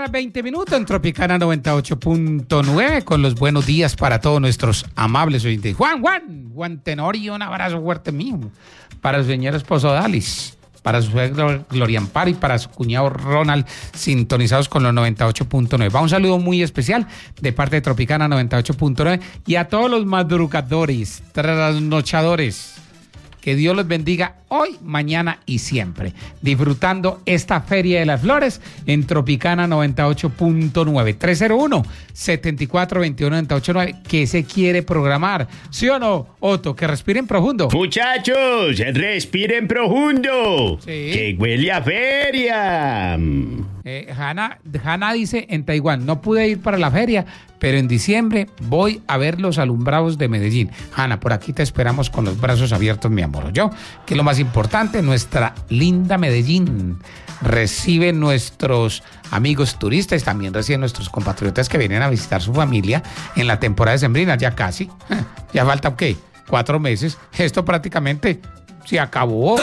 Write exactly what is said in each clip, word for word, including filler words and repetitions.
horas veinte minutos en Tropicana noventa y ocho punto nueve con los buenos días para todos nuestros amables oyentes. Juan, Juan, Juan Tenorio, un abrazo fuerte mío. Para su señor esposo Dalis, para su suegro Gloria Amparo y para su cuñado Ronald, sintonizados con los noventa y ocho punto nueve. Va un saludo muy especial de parte de Tropicana noventa y ocho punto nueve y a todos los madrugadores, trasnochadores. Que Dios los bendiga hoy, mañana y siempre. Disfrutando esta Feria de las Flores en Tropicana noventa y ocho punto nueve. tres cero uno, siete cuatro dos uno, nueve ocho nueve. ¿Qué se quiere programar? ¿Sí o no, Otto? Que respiren profundo. Muchachos, respiren profundo. Sí. Que huele a feria. Eh, Hanna, Hanna dice en Taiwán, no pude ir para la feria, pero en diciembre voy a ver los alumbrados de Medellín. Hanna, por aquí te esperamos con los brazos abiertos, mi amor. Yo, que es lo más importante, nuestra linda Medellín recibe nuestros amigos turistas, también recibe nuestros compatriotas que vienen a visitar su familia en la temporada decembrina, ya casi, ya falta, ¿qué? Cuatro meses. Esto prácticamente se acabó.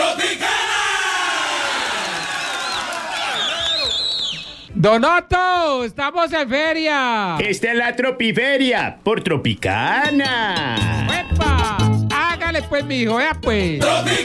Don Otto, estamos en feria. Esta es la Tropiferia por Tropicana. ¡Epa! Hágale pues, mijo, vea pues.